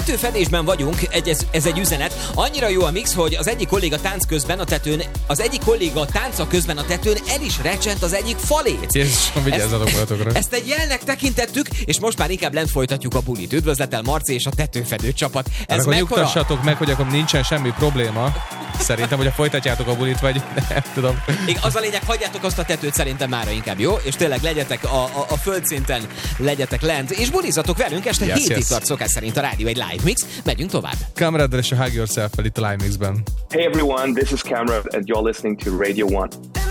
tetőfedésben vagyunk, ez egy üzenet. Annyira jó a mix, hogy az egyik kolléga tánca közben a tetőn el is recsent az egyik falét. Jézusom, vigyázzatok magatokra. Ezt egy jelnek tekintettük, és most már inkább lent folytatjuk a bulit. Üdvözlettel Marci és a tetőfedő csapat. Ez akkor nyugtassatok meg, hogy akkor nincsen semmi probléma. Szerintem, hogy folytatjátok a bulit, vagy nem tudom. Az a lényeg, hagyjátok azt a tetőt szerintem mára inkább, jó? És tényleg legyetek a földszinten, legyetek lent, és bulizatok velünk, este 7-ig tart szokás szerint a rádió egy live mix. Megyünk tovább. Kamraddel és a Hug Yourself-fel itt a live mixben. Hey everyone, this is Kamrad and you're listening to Radio 1.